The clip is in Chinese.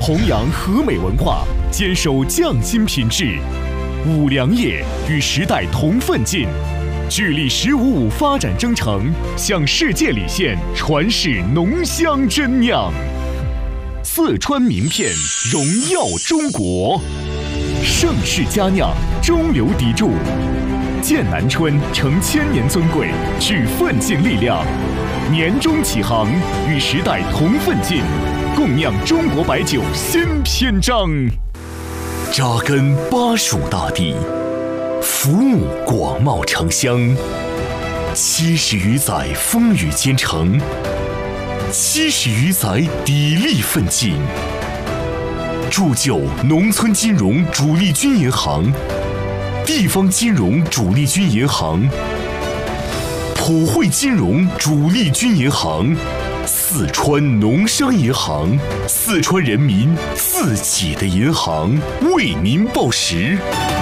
弘扬和美文化，坚守匠心品质。五粮液与时代同奋进，聚力“15+5”发展征程，向世界礼献传世浓香真酿。四川名片荣耀中国，盛世佳酿中流砥柱。剑南春承千年尊贵，聚奋进力量，年终起航，与时代同奋进，共酿中国白酒新篇章。扎根巴蜀大地，服务广袤城乡，70余载风雨兼程，70余载砥砺奋进，铸就农村金融主力军银行、地方金融主力军银行、普惠金融主力军银行、四川农商银行，四川人民自己的银行，为您报时。